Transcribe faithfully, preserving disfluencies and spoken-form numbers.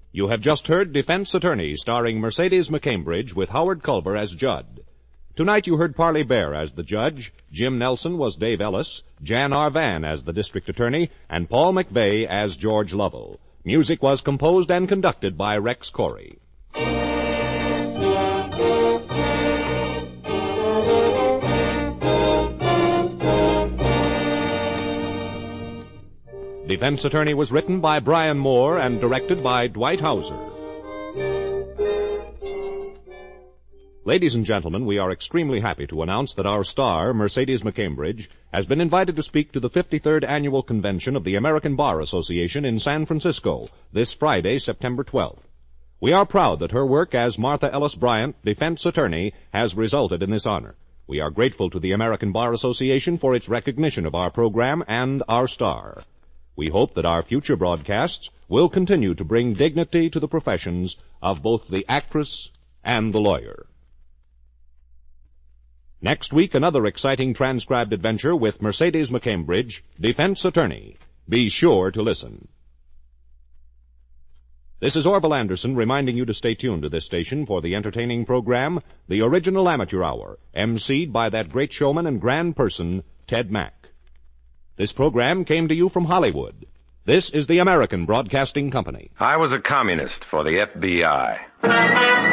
You have just heard Defense Attorney, starring Mercedes McCambridge with Howard Culver as Judd. Tonight you heard Parley Bear as the judge, Jim Nelson was Dave Ellis, Jan R. Van as the district attorney, and Paul McVeigh as George Lovell. Music was composed and conducted by Rex Corey. Defense Attorney was written by Brian Moore and directed by Dwight Hauser. Ladies and gentlemen, we are extremely happy to announce that our star, Mercedes McCambridge, has been invited to speak to the fifty-third Annual Convention of the American Bar Association in San Francisco this Friday, September twelfth. We are proud that her work as Martha Ellis Bryant, Defense Attorney, has resulted in this honor. We are grateful to the American Bar Association for its recognition of our program and our star. We hope that our future broadcasts will continue to bring dignity to the professions of both the actress and the lawyer. Next week, another exciting transcribed adventure with Mercedes McCambridge, Defense Attorney. Be sure to listen. This is Orville Anderson reminding you to stay tuned to this station for the entertaining program, The Original Amateur Hour, emceed by that great showman and grand person, Ted Mack. This program came to you from Hollywood. This is the American Broadcasting Company. I was a communist for the F B I.